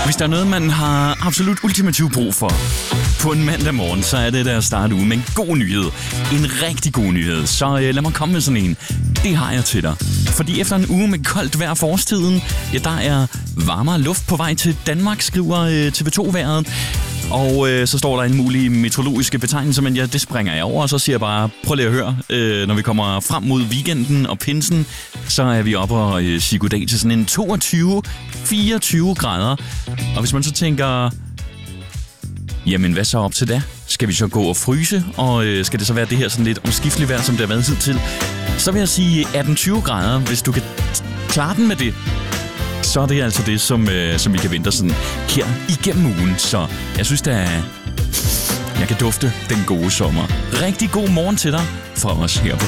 Hvis der er noget, man har absolut ultimativ brug for på en mandag morgen, så er det der at starte uge med en god nyhed. En rigtig god nyhed. Så lad mig komme med sådan en. Det har jeg til dig. Fordi efter en uge med koldt vejr forårstiden, ja, der er varmere luft på vej til Danmark, skriver TV2-vejret. Og så står der en mulig meteorologiske betegnelse, men ja, det springer jeg over, og så siger jeg bare, prøv lige at høre, når vi kommer frem mod weekenden og pinsen, så er vi oppe og sige goddag til sådan en 22-24 grader. Og hvis man så tænker, jamen hvad så op til da? Skal vi så gå og fryse, og skal det så være det her sådan lidt omskifteligt vejr, som det har været hidtil? Så vil jeg sige 18-20 grader, hvis du kan klare den med det. Så er det altså det, som vi kan vente sådan her igennem ugen. Så jeg synes, jeg kan dufte den gode sommer. Rigtig god morgen til dig fra os her på